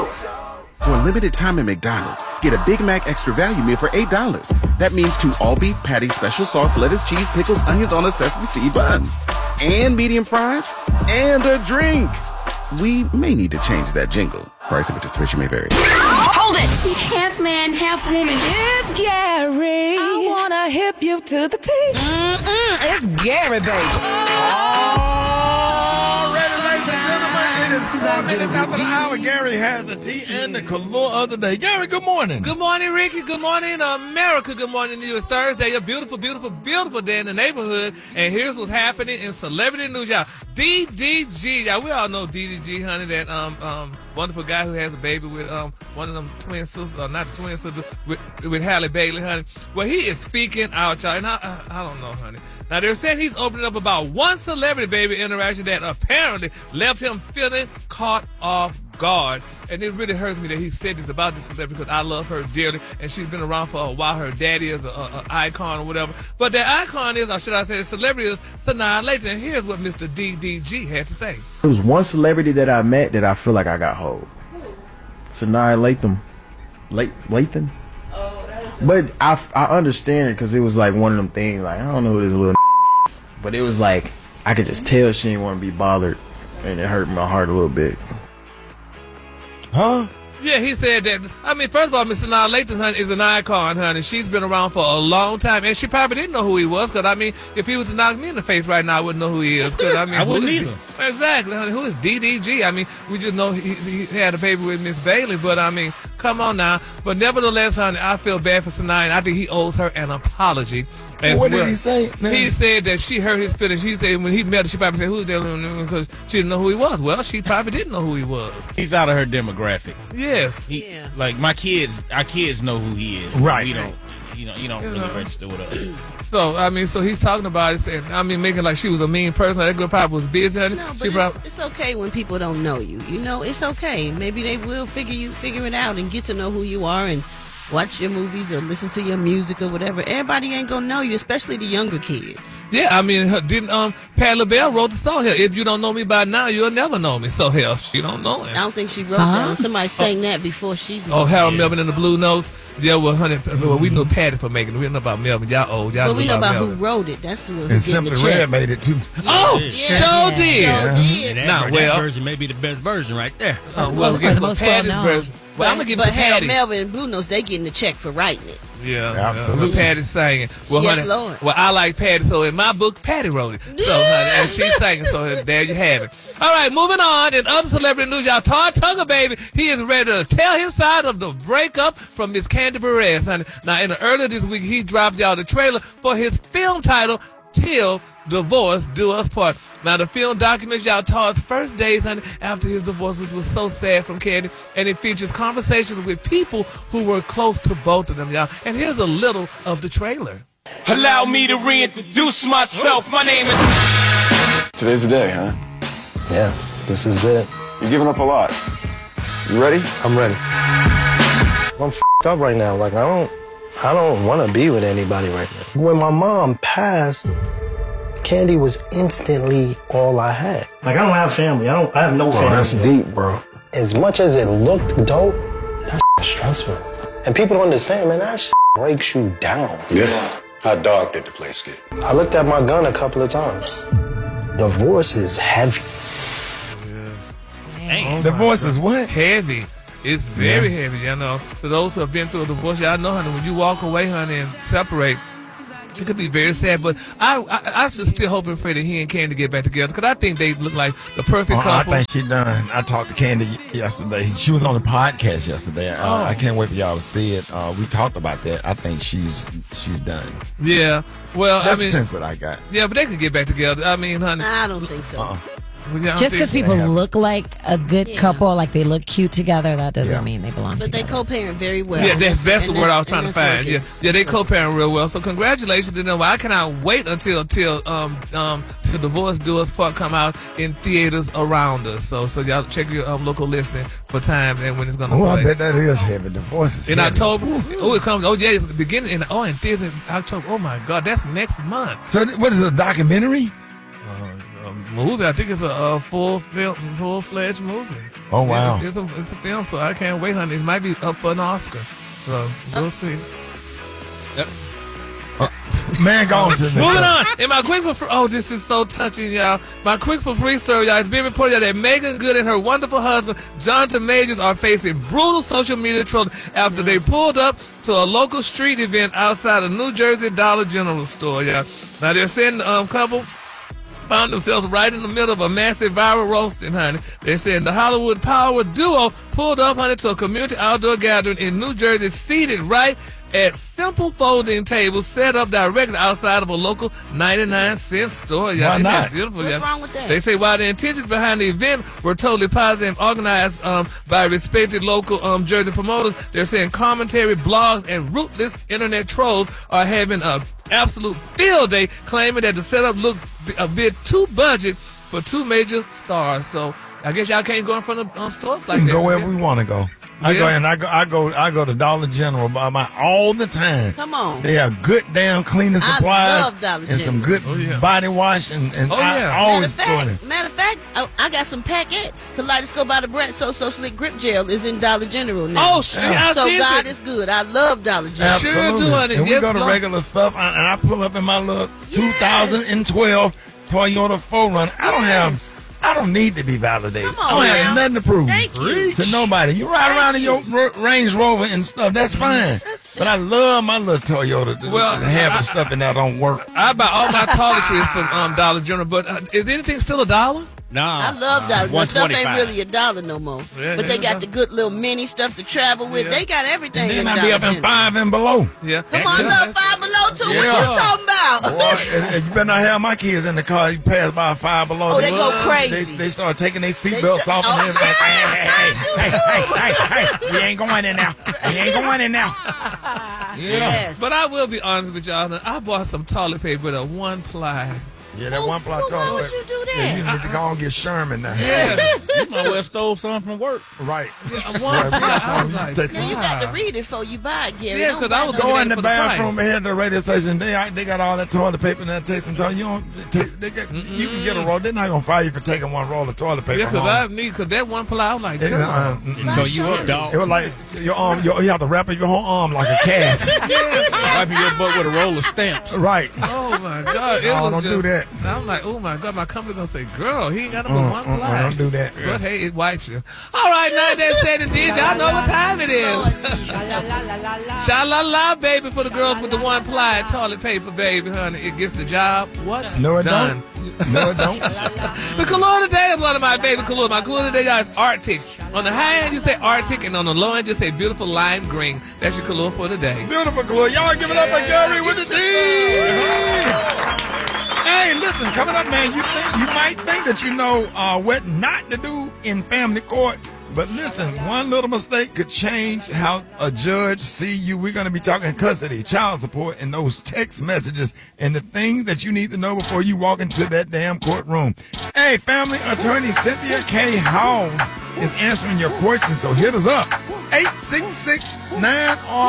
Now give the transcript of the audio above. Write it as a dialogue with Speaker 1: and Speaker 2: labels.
Speaker 1: For a limited time at McDonald's, get a Big Mac Extra Value Meal for $8. That means 2 all-beef patties, special sauce, lettuce, cheese, pickles, onions on a sesame seed bun. And medium fries. And a drink. We may need to change that jingle. Price and participation may vary.
Speaker 2: Hold it!
Speaker 3: He's half man, half woman.
Speaker 2: It's Gary. I wanna hip you to the T. It's Gary, baby.
Speaker 4: All right, ladies and gentlemen, it is 4 minutes after the hour. Gary has the tea and the color of the day. Gary, good morning.
Speaker 5: Good morning, Ricky. Good morning, America. Good morning to you. It's Thursday, a beautiful, beautiful, beautiful day in the neighborhood. And here's what's happening in celebrity news, y'all. DDG. Y'all, we all know DDG, honey, that wonderful guy who has a baby with one of them twin sisters, or not the twin sisters, with Halle Bailey, honey. Well, he is speaking out, y'all, and I don't know, honey. Now, they're saying he's opening up about one celebrity baby interaction that apparently left him feeling caught off guard. And it really hurts me that he said this about this celebrity because I love her dearly, and she's been around for a while. Her daddy is an icon or whatever. But the icon is, or should I say the celebrity is, Sanaa Lathan. And here's what Mr. DDG had to say.
Speaker 6: There was one celebrity that I met that I feel like I got hold. Sanaa Lathan. Lathan? But I understand it because it was like one of them things, like, I don't know who this little but it was like, I could just tell she didn't want to be bothered, and it hurt my heart a little bit.
Speaker 4: Huh?
Speaker 5: Yeah, he said that. I mean, first of all, Miss Sanaa Lathan, honey, is an icon, honey. She's been around for a long time, and she probably didn't know who he was. Because I mean, if he was to knock me in the face right now, I wouldn't know who he is. Because I mean,
Speaker 4: I wouldn't either.
Speaker 5: Exactly, honey. Who is DDG? I mean, we just know he had a baby with Miss Bailey, but I mean, come on now. But nevertheless, honey, I feel bad for Sanaa, and I think he owes her an apology.
Speaker 4: What did he say?
Speaker 5: He said that she hurt his feelings. He said when he met her, she probably said, "Who's that?" Because she didn't know who he was. Well, she probably didn't know who he was.
Speaker 7: He's out of her demographic.
Speaker 5: Yes.
Speaker 7: Like our kids know who he is.
Speaker 4: Right.
Speaker 7: We don't. You don't really register with us.
Speaker 5: So I mean, so he's talking about it, and I mean, making like she was a mean person. That girl probably was busy. Honey.
Speaker 8: No, but it's okay when people don't know you. You know, it's okay. Maybe they will figure it out and get to know who you are and watch your movies or listen to your music or whatever. Everybody ain't gonna know you, especially the younger kids.
Speaker 5: Yeah, I mean, didn't Patti LaBelle wrote the song here? If you don't know me by now, you'll never know me. So hell, she don't know him.
Speaker 8: I don't think she wrote that. Somebody sang that before she.
Speaker 5: Oh, Harold Melvin and the Blue Notes. Yeah, well, honey, well, we know Patti for making it. We don't know about Melvin. Y'all old. Y'all
Speaker 8: but we know about
Speaker 5: Melvin.
Speaker 8: who wrote it. That's who.
Speaker 4: And Simply Red made it too.
Speaker 5: Oh, sure did.
Speaker 7: And
Speaker 5: Now,
Speaker 7: that version may be the best version right there.
Speaker 5: Well,
Speaker 2: the most
Speaker 5: Patti's
Speaker 2: well-known.
Speaker 5: version. Well, I'm gonna give it
Speaker 8: but
Speaker 5: to
Speaker 8: Harold
Speaker 5: Patti.
Speaker 8: Melvin and Blue Notes, they getting the check for writing it.
Speaker 5: Yeah,
Speaker 4: absolutely.
Speaker 5: Patti's singing. Well,
Speaker 8: Yes,
Speaker 5: honey,
Speaker 8: Lord.
Speaker 5: well, I like Patti, so in my book, Patti wrote it. So, honey, and she's singing, so there you have it. All right, moving on. In other celebrity news, y'all, Todd Tugger, baby, he is ready to tell his side of the breakup from Miss Candy Perez, honey. Now, earlier this week, he dropped y'all the trailer for his film title, Till Divorce Do Us Part. Now, the film documents y'all Todd's first days, honey, after his divorce, which was so sad from Candy, and it features conversations with people who were close to both of them, y'all. And here's a little of the trailer.
Speaker 9: Allow me to reintroduce myself. My name is...
Speaker 10: Today's the day, huh?
Speaker 6: Yeah, this is it.
Speaker 10: You're giving up a lot. You ready?
Speaker 6: I'm ready. I'm f***ed up right now. Like, I don't want to be with anybody right now. When my mom passed, Candy was instantly all I had. Like, I don't have family. I have no family.
Speaker 4: That's deep, bro.
Speaker 6: As much as it looked dope, that is stressful. And people don't understand, man, that breaks you down.
Speaker 10: Yeah. How dark did the place get?
Speaker 6: I looked at my gun a couple of times. Divorce is heavy.
Speaker 4: Divorce is what?
Speaker 5: Heavy. It's very heavy, you know. So those who have been through a divorce, y'all know, honey, when you walk away, honey, and separate, it could be very sad. But I just still hope and pray that he and Candy get back together, because I think they look like the perfect couple.
Speaker 4: I think she done. I talked to Candy yesterday. She was on the podcast yesterday. I can't wait for y'all to see it. We talked about that. I think she's done.
Speaker 5: Yeah. Well,
Speaker 4: That's
Speaker 5: I mean,
Speaker 4: the sense that I got.
Speaker 5: yeah, but they could get back together. I mean, honey.
Speaker 8: I don't think so.
Speaker 2: Just because people look like a good couple, like they look cute together, that doesn't mean they belong
Speaker 8: But
Speaker 2: together.
Speaker 8: they co-parent very well.
Speaker 5: Yeah, that's the word I was trying to find.
Speaker 8: working.
Speaker 5: Yeah, they co-parent real well. So congratulations to them. I cannot wait until Divorce Do Us Part come out in theaters around us. So y'all check your local listing for time and when it's gonna
Speaker 4: Oh,
Speaker 5: play.
Speaker 4: I bet that is heavy. Divorce is
Speaker 5: In
Speaker 4: heavy.
Speaker 5: October. Oh, it comes. Oh yeah, it's beginning in theaters in October. Oh my God, that's next month.
Speaker 4: So what is it, a documentary?
Speaker 5: movie. I think it's a full-fledged movie.
Speaker 4: Oh, wow.
Speaker 5: It's a film, so I can't wait, honey. It might be up for an Oscar. So we'll see. Yep.
Speaker 4: Man, go on to the
Speaker 5: Moving on. And my quick for free. Oh, this is so touching, y'all. My quick for free story, y'all. It's being reported that Megan Good and her wonderful husband, Jonathan Majors, are facing brutal social media trolling after they pulled up to a local street event outside a New Jersey Dollar General store, y'all. Now, they're saying the couple found themselves right in the middle of a massive viral roasting, honey. They're saying the Hollywood Power duo pulled up, honey, to a community outdoor gathering in New Jersey, seated right at simple folding tables set up directly outside of a local 99-cent store.
Speaker 4: Why
Speaker 5: Isn't that
Speaker 4: not?
Speaker 5: beautiful?
Speaker 8: What's wrong with that?
Speaker 5: They say while the intentions behind the event were totally positive, organized by respected local Jersey promoters, they're saying commentary, blogs, and ruthless internet trolls are having an absolute field day, claiming that the setup looked a bit too budget for two major stars. So I guess y'all can't go in front of stores like
Speaker 4: We can
Speaker 5: that.
Speaker 4: go wherever we want to go. I
Speaker 5: Yeah.
Speaker 4: go to Dollar General all the time.
Speaker 8: Come on.
Speaker 4: They have good damn cleaning
Speaker 8: I
Speaker 4: supplies
Speaker 8: love Dollar
Speaker 4: and some
Speaker 8: General.
Speaker 4: good body wash and
Speaker 5: Oh, yeah.
Speaker 4: I always go in.
Speaker 8: Matter of fact, I got some Paquettes. Kaleidoscope by the Brett So Slick Grip Gel is in Dollar General now.
Speaker 5: Oh, shit. I
Speaker 8: So
Speaker 5: see
Speaker 8: God
Speaker 5: it.
Speaker 8: is good. I love Dollar General.
Speaker 4: Absolutely.
Speaker 5: do, honey.
Speaker 4: And we
Speaker 5: Yes,
Speaker 4: go to
Speaker 5: Lord.
Speaker 4: regular stuff, and I pull up in my little 2012 Toyota 4Runner. I don't need to be validated.
Speaker 8: Come on,
Speaker 4: I don't have
Speaker 8: now.
Speaker 4: nothing to prove
Speaker 8: Thank you.
Speaker 4: to nobody. You ride around in your Range Rover and stuff, that's fine. But I love my little Toyota.
Speaker 5: Well,
Speaker 4: half the stuff in there don't work.
Speaker 5: I buy all my toiletries from Dollar General, but is anything still $1?
Speaker 7: Nah.
Speaker 8: I love Dollar General. Stuff ain't
Speaker 7: $1.25.
Speaker 8: really $1 no more.
Speaker 5: Yeah,
Speaker 8: But they
Speaker 5: yeah.
Speaker 8: got the good little mini stuff to travel with.
Speaker 5: Yeah.
Speaker 8: They got everything
Speaker 4: And
Speaker 8: in
Speaker 4: then I
Speaker 8: Dollar
Speaker 4: be up in
Speaker 8: General.
Speaker 4: 5 and below.
Speaker 5: Yeah.
Speaker 8: Come on, love Five Below too. What
Speaker 4: Yeah.
Speaker 8: you talking about?
Speaker 4: Boy, and you better not have my kids in the car. You pass by 5 below.
Speaker 8: Oh, they go crazy.
Speaker 4: They start taking their seatbelts off and everything. Hey, we ain't going in now. We ain't going in now.
Speaker 8: Yes.
Speaker 5: But I will be honest with y'all. I bought some toilet paper with a 1-ply.
Speaker 4: Yeah, that one ply
Speaker 8: Why
Speaker 4: toilet.
Speaker 8: would you do
Speaker 4: Yeah,
Speaker 8: that?
Speaker 4: you need to go and get Sherman now.
Speaker 5: Yeah.
Speaker 7: You might well stole some from work.
Speaker 4: Right.
Speaker 5: A 1-ply. I was like,
Speaker 4: Take
Speaker 8: Now you got to
Speaker 5: wow.
Speaker 8: read it before you buy it, Gary.
Speaker 5: Yeah,
Speaker 8: Don't
Speaker 5: 'cause
Speaker 8: buy
Speaker 5: I was
Speaker 8: no-
Speaker 4: Go in
Speaker 5: for
Speaker 4: the
Speaker 5: the
Speaker 4: bathroom
Speaker 5: price.
Speaker 4: ahead of the radio station. They got all that toilet paper and they'll take some toilet. You don't take, you can get a roll. They're not gonna fire you for taking one roll of toilet paper
Speaker 5: Yeah,
Speaker 4: home.
Speaker 5: because that 1-ply, I was like,
Speaker 4: It,
Speaker 5: come on.
Speaker 7: So you up, dog.
Speaker 4: it was like your arm. You have to wrap up your whole arm like a cast.
Speaker 7: Wiping your butt with a roll of stamps.
Speaker 4: Right.
Speaker 5: Oh my God! It
Speaker 4: Oh,
Speaker 5: was
Speaker 4: don't
Speaker 5: just,
Speaker 4: do that.
Speaker 5: I'm like, oh my God! My company gonna say, "Girl, he ain't got no 1-ply."
Speaker 4: Don't do that.
Speaker 5: But hey, it wipes you. All right, 9:07 indeed. Y'all know what time it is. Sha-la-la, baby, for the girls with the 1-ply toilet paper, baby, honey. It gets the job. What's
Speaker 4: No, it
Speaker 5: done?
Speaker 4: don't. No, it don't.
Speaker 5: The color today is one of my favorite colors. My color today, y'all, is Arctic. On the high end, you say Arctic, and on the low end, you say beautiful lime green. That's your color for today.
Speaker 4: Beautiful, Chloe. Y'all give it up for Gary with the D. Hey, listen, coming up, man, you might think that you know what not to do in family court. But listen, one little mistake could change how a judge see you. We're going to be talking custody, child support, and those text messages and the things that you need to know before you walk into that damn courtroom. Hey, family attorney Cynthia K. Howes is answering your questions, so hit us up. 866-9R